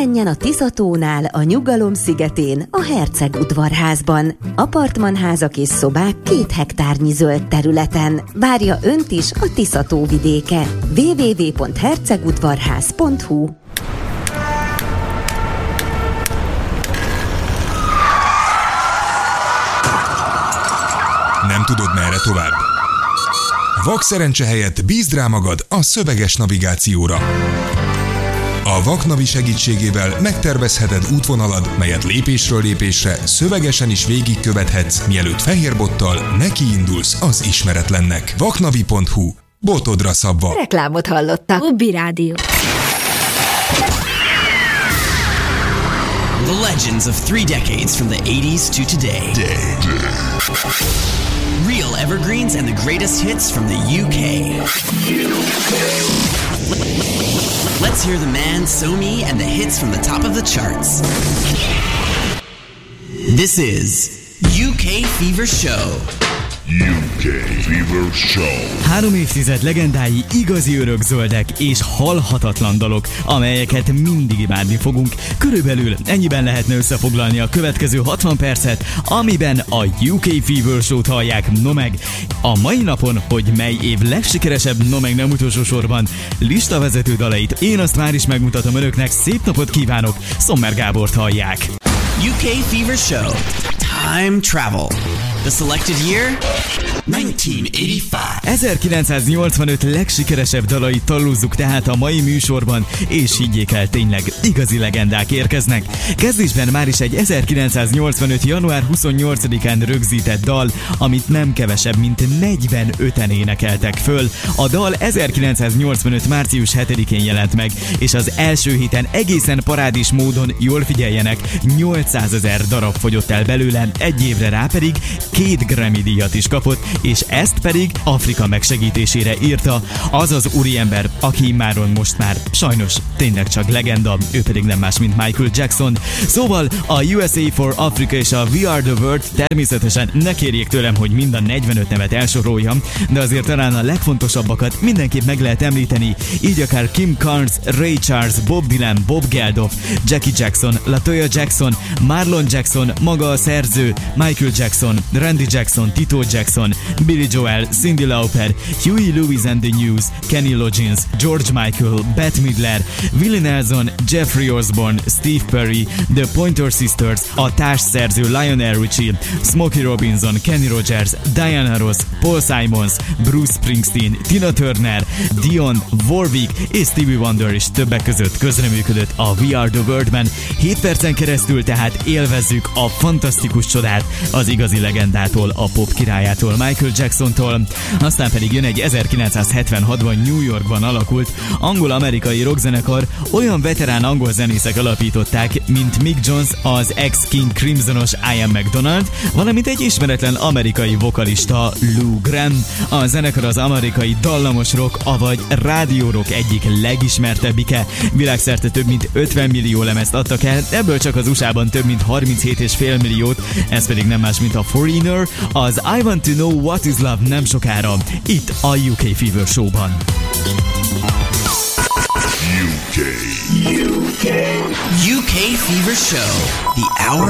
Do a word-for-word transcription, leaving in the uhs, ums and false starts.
pihenjen a Tisza-tónál, a Nyugalom szigetén, a Herceg udvarházban. Apartmanházak és szobák két hektárnyi zöld területen. Várja önt is a Tisza-tó vidéke. double-u double-u double-u pont hercegudvarház pont hu. Nem tudod, merre tovább? Vakszerencse helyett bízd rá magad a szöveges navigációra. A Vaknavi segítségével megtervezheted útvonalad, melyet lépésről lépésre szövegesen is végigkövethetsz, mielőtt fehérbottal nekiindulsz az ismeretlennek. vaknavi pont hu. Botodra szabva. Reklámot hallottak. Ubi Rádió. The legends of three decades from the eighties to today. Day, day. Real evergreens and the greatest hits from the U K. U K. Let's hear the man, Somi, and the hits from the top of the charts. This is U K Fever Show. U K Fever Show. Három évtized legendái, igazi örökzöldek és halhatatlan dalok, amelyeket mindig imádni fogunk. Körülbelül ennyiben lehetne összefoglalni a következő hatvan percet, amiben a U K Fever Show-t hallják. No meg, a mai napon, hogy mely év legsikeresebb, no meg nem utolsó sorban listavezető dalait, én azt már is megmutatom önöknek. Szép napot kívánok, Sommer Gábort hallják. U K Fever Show. Time Travel. The selected year? nineteen eighty-five. ezerkilencszáznyolcvanöt legsikeresebb dalait tallózzuk tehát a mai műsorban, és higgyék el, tényleg igazi legendák érkeznek. Kezdésben már is egy ezerkilencszáznyolcvanöt. január huszonnyolcadikán rögzített dal, amit nem kevesebb, mint negyvenöten énekeltek föl. A dal ezerkilencszáznyolcvanöt. március hetedikén jelent meg, és az első héten egészen parádés módon, jól figyeljenek, nyolcszázezer darab fogyott el belőle, egy évre rá pedig két Grammy díjat is kapott, és ezt pedig Afrika megsegítésére írta. Az az úriember, aki immáron most már sajnos tényleg csak legenda, ő pedig nem más, mint Michael Jackson. Szóval a U S A for Africa és a We Are the World, természetesen ne kérjék tőlem, hogy mind a negyvenöt nevet elsoroljam, de azért talán a legfontosabbakat mindenképp meg lehet említeni, így akár Kim Carnes, Ray Charles, Bob Dylan, Bob Geldof, Jackie Jackson, LaToya Jackson, Marlon Jackson, maga a szerző, Michael Jackson, Randy Jackson, Tito Jackson, Billy Joel, Cyndi Lauper, Huey Lewis and the News, Kenny Loggins, George Michael, Bette Midler, Willie Nelson, Jeffrey Osborne, Steve Perry, The Pointer Sisters, a társszerző Lionel Richie, Smokey Robinson, Kenny Rogers, Diana Ross, Paul Simons, Bruce Springsteen, Tina Turner, Dion, Warwick és Stevie Wonder is többek között közreműködött a We Are the World-ben. hét percen keresztül tehát élvezzük a fantasztikus csodát az igazi legendától, a pop királyától, Michael Jacksontól. Aztán pedig jön egy ezerkilencszázhetvenhatban New Yorkban alakult angol-amerikai rockzenekar, olyan veterán angol zenészek alapították, mint Mick Jones, az ex-King Crimsonos Ian McDonald, valamint egy ismeretlen amerikai vokalista, Lou Gramm. A zenekar az amerikai dallamos rock, avagy rádiórock egyik legismertebbike. Világszerte több mint ötven millió lemezt adtak el, ebből csak az u es á-ban több mint harminchét egész öt milliót, ez pedig nem más, mint a Foreigner, az I Want to Know What Is Love nem sokára, itt a U K Fever Show-ban. U K. U K. U K Fever Show. The hour